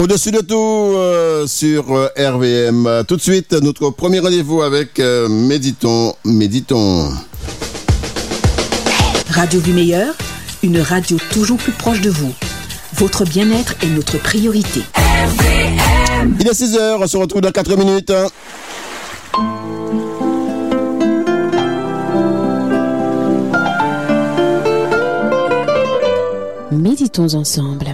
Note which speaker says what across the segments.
Speaker 1: Au-dessus de tout sur RVM. Tout de suite, notre premier rendez-vous avec Méditons.
Speaker 2: Radio du Meilleur, une radio toujours plus proche de vous. Votre bien-être est notre priorité. RVM.
Speaker 1: Il est 6h, on se retrouve dans 4 minutes.
Speaker 3: Méditons ensemble.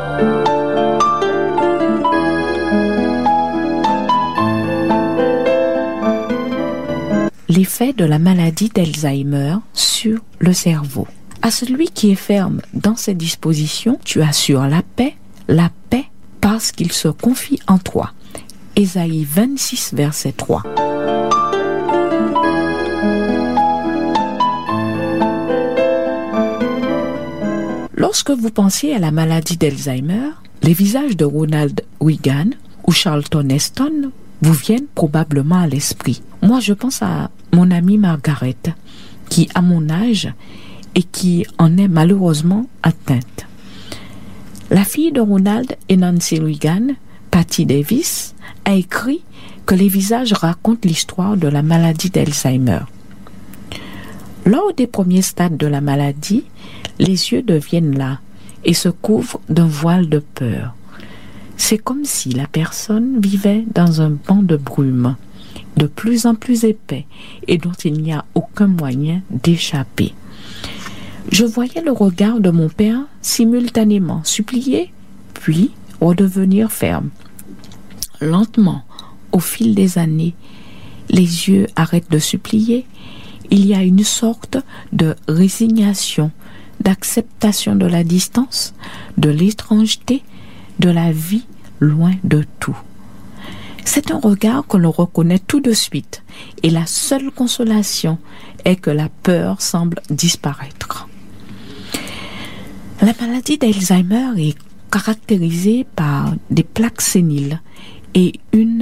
Speaker 3: L'effet de la maladie d'Alzheimer sur le cerveau. À celui qui est ferme dans ses dispositions, tu assures la paix parce qu'il se confie en toi. Ésaïe 26, verset 3. Lorsque vous pensez à la maladie d'Alzheimer, les visages de Ronald Reagan ou Charlton Heston vous viennent probablement à l'esprit. Moi, je pense à mon amie Margaret, qui a mon âge et qui en est malheureusement atteinte. La fille de Ronald et Nancy Reagan, Patty Davis, a écrit que les visages racontent l'histoire de la maladie d'Alzheimer. Lors des premiers stades de la maladie, les yeux deviennent las et se couvrent d'un voile de peur. C'est comme si la personne vivait dans un banc de brume, de plus en plus épais et dont il n'y a aucun moyen d'échapper. Je voyais le regard de mon père simultanément supplier, puis redevenir ferme. Lentement, au fil des années, les yeux arrêtent de supplier. Il y a une sorte de résignation, d'acceptation de la distance, de l'étrangeté, de la vie loin de tout. C'est un regard que l'on reconnaît tout de suite et la seule consolation est que la peur semble disparaître. La maladie d'Alzheimer est caractérisée par des plaques séniles et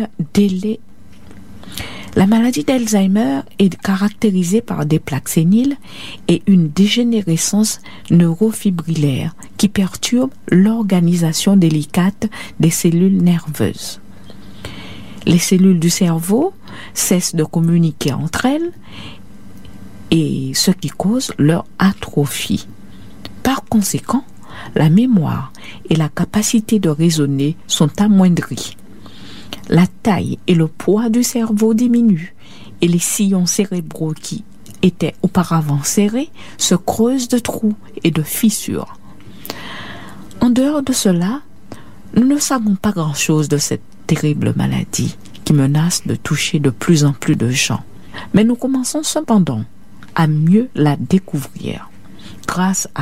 Speaker 3: La maladie d'Alzheimer est caractérisée par des plaques séniles et une dégénérescence neurofibrillaire qui perturbe l'organisation délicate des cellules nerveuses. Les cellules du cerveau cessent de communiquer entre elles et ce qui cause leur atrophie. Par conséquent, la mémoire et la capacité de raisonner sont amoindries. La taille et le poids du cerveau diminuent et les sillons cérébraux qui étaient auparavant serrés se creusent de trous et de fissures. En dehors de cela, nous ne savons pas grand-chose de cette terrible maladie qui menace de toucher de plus en plus de gens. Mais nous commençons cependant à mieux la découvrir grâce à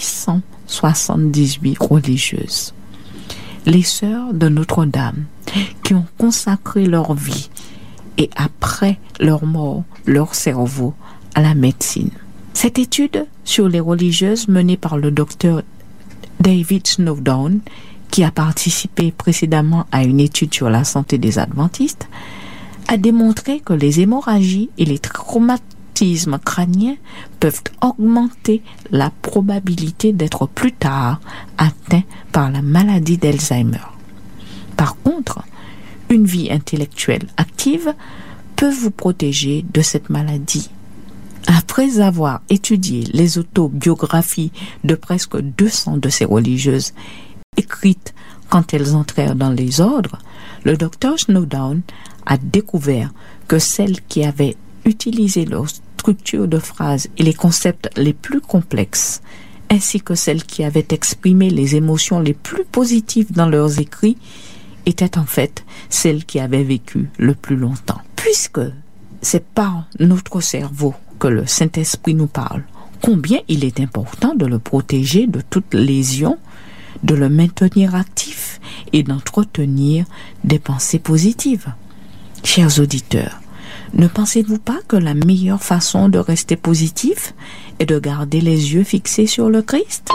Speaker 3: 678 religieuses. Les sœurs de Notre-Dame qui ont consacré leur vie et après leur mort, leur cerveau à la médecine. Cette étude sur les religieuses menée par le docteur David Snowdown, qui a participé précédemment à une étude sur la santé des adventistes, a démontré que les hémorragies et les traumatismes crâniens peuvent augmenter la probabilité d'être plus tard atteint par la maladie d'Alzheimer. Par contre, une vie intellectuelle active peut vous protéger de cette maladie. Après avoir étudié les autobiographies de presque 200 de ces religieuses écrites quand elles entrèrent dans les ordres, le docteur Snowdown a découvert que celles qui avaient utilisé leur structure de phrases et les concepts les plus complexes, ainsi que celles qui avaient exprimé les émotions les plus positives dans leurs écrits, étaient en fait celles qui avaient vécu le plus longtemps. Puisque c'est par notre cerveau que le Saint-Esprit nous parle, combien il est important de le protéger de toute lésion, de le maintenir actif et d'entretenir des pensées positives. Chers auditeurs, ne pensez-vous pas que la meilleure façon de rester positif est de garder les yeux fixés sur le Christ?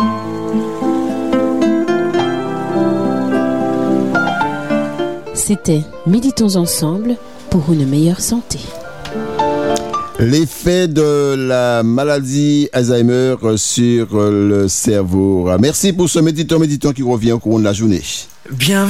Speaker 3: C'était Méditons ensemble pour une meilleure santé.
Speaker 1: L'effet de la maladie Alzheimer sur le cerveau. Merci pour ce méditant qui revient au cours de la journée.
Speaker 4: Bienvenue.